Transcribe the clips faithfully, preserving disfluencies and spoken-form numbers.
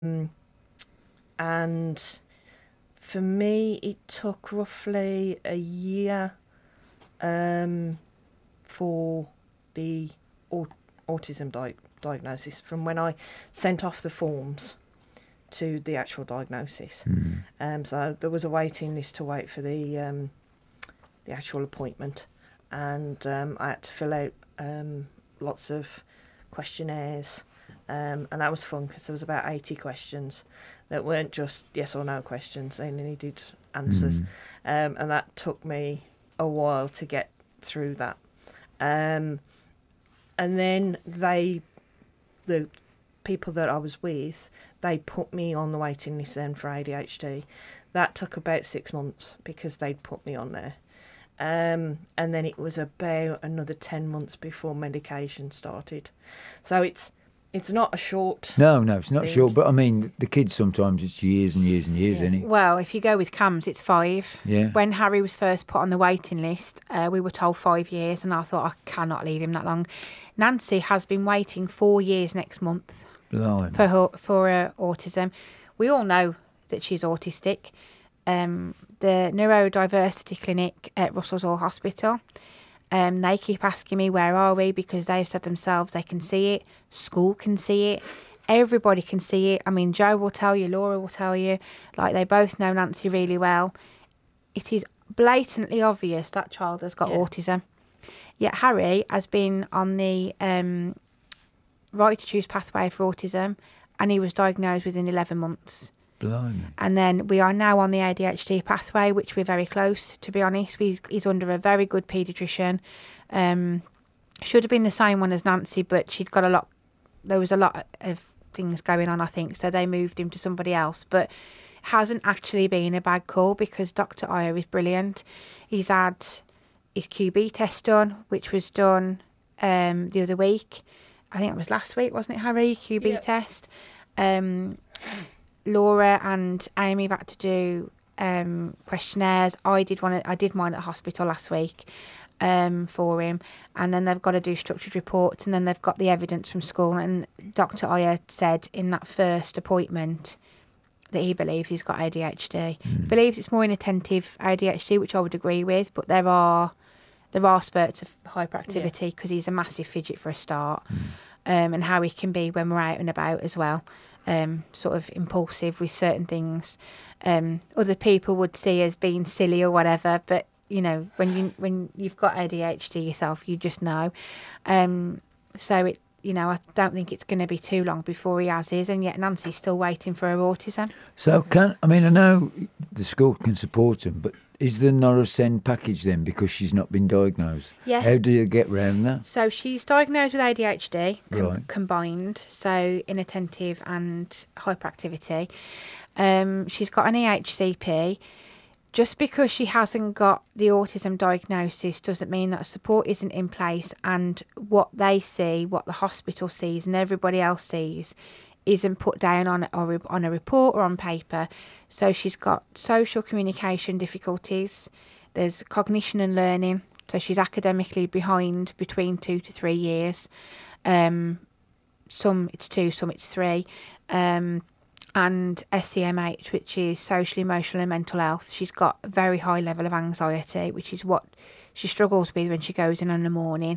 and for me, it took roughly a year um, for the au- autism di- diagnosis, from when I sent off the forms to the actual diagnosis. Mm. Um, so there was a waiting list to wait for the um, the actual appointment, and um, I had to fill out um, lots of questionnaires, um, and that was fun because there was about eighty questions that weren't just yes or no questions; they needed answers, Mm. um, and that took me a while to get through that. Um, and then they, the people that I was with, they put me on the waiting list then for A D H D. That took about six months because they'd put me on there. Um, and then it was about another ten months before medication started. So it's it's not a short No, no, it's not thing. short. But I mean, the kids sometimes it's years and years and years, Yeah. isn't it? Well, if you go with CAMS, it's five. Yeah. When Harry was first put on the waiting list, uh, we were told five years, and I thought, I cannot leave him that long. Nancy has been waiting four years next month Blimey. for her for her autism. We all know that she's autistic. Um, the neurodiversity clinic at Russell's Hall Hospital, um, they keep asking me, where are we? Because they've said themselves they can see it. School can see it. Everybody can see it. I mean, Joe will tell you, Laura will tell you. Like, they both know Nancy really well. It is blatantly obvious that child has got Yeah. autism. Yet Harry has been on the um, right to choose pathway for autism, and he was diagnosed within eleven months. Blimey. And then we are now on the A D H D pathway, which we're very close, to be honest. We, he's under a very good paediatrician. Um, should have been the same one as Nancy, but she'd got a lot, there was a lot of things going on, I think, so they moved him to somebody else. But hasn't actually been a bad call because Doctor Ayer is brilliant. He's had his Q B test done, which was done um, the other week. I think it was last week, wasn't it, Harry? Q B Yeah. test. Um, Laura and Amy have had to do um, questionnaires. I did one. I did mine at hospital last week um, for him, and then they've got to do structured reports, and then they've got the evidence from school. And Doctor Ayer said in that first appointment that he believes he's got A D H D. Mm. He believes it's more inattentive A D H D, which I would agree with, but there are there are spurts of hyperactivity because he's a massive fidget for a start, Mm. um, and how he can be when we're out and about as well. Um, sort of impulsive with certain things. Um, other people would see as being silly or whatever, but you know, when you when you've got A D H D yourself, you just know. Um, so it, you know, I don't think it's going to be too long before he has his, and yet Nancy's still waiting for her autism. So can I mean I know the school can support him, but is the Norasend package then because she's not been diagnosed? Yeah. How do you get round that? So she's diagnosed with A D H D com- Right. combined, so inattentive and hyperactivity. Um, she's got an E H C P. Just because she hasn't got the autism diagnosis doesn't mean that support isn't in place, and what they see, what the hospital sees and everybody else sees isn't put down on or on a report or on paper. So she's got social communication difficulties. There's cognition and learning. So she's academically behind between two to three years. Um, some it's two, some it's three. Um, and S E M H, which is social, emotional and mental health. She's got a very high level of anxiety, which is what she struggles with when she goes in in the morning.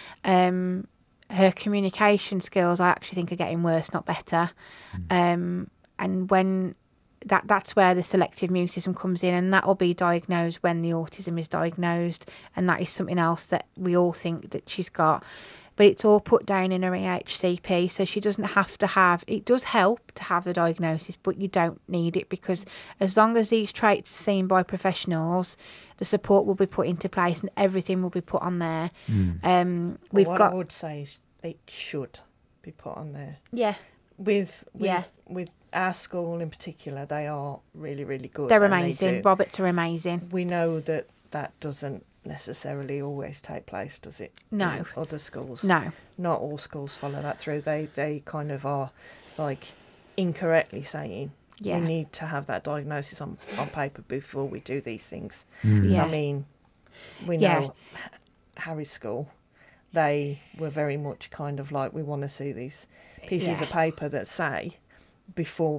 Um, her communication skills, I actually think, are getting worse, not better. Mm. Um, and when that that's where the selective mutism comes in, and that will be diagnosed when the autism is diagnosed, and that is something else that we all think that she's got. But it's all put down in her E H C P, so she doesn't have to have, it does help to have the diagnosis, but you don't need it, because as long as these traits are seen by professionals, the support will be put into place and everything will be put on there. Mm. Um, we've what got. I would say is it should be put on there. Yeah. With with Yeah. with our school in particular, they are really really good. They're and they amazing. do- Roberts are amazing. We know that that doesn't necessarily always take place, does it? No. In other schools. No. Not all schools follow that through. They they kind of are like incorrectly saying Yeah. we need to have that diagnosis on, on paper before we do these things. Mm. 'Cause Yeah. I mean, we Yeah. know H- Harry's school, they were very much kind of like, we want to see these pieces Yeah. of paper that say before